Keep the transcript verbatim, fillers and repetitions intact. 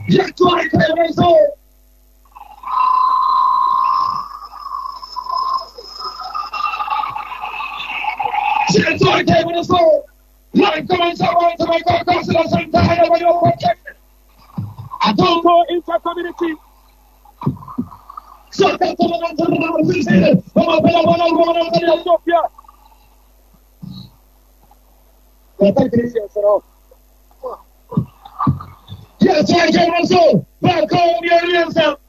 Jag tar i kvällens så. Jag tar i kvällens så. Jag kommer inte att vara med kakasarna som tar här och jag får käften. Atombo intercommunity. Så att det kommer att vara en tillfälle. Om man vill ha någon gång att det är Sofia. Jag tänkte det känns så. Jag tar i kvällens så. Välkommen Jörgen Jensen.